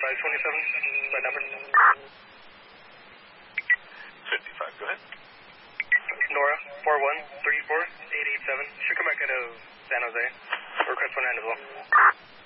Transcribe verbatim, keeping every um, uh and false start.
five twenty-seven, my number. fifty-five, go ahead. Nora, four one three four eight eight seven. Should come back out of San Jose. Request one nine as well.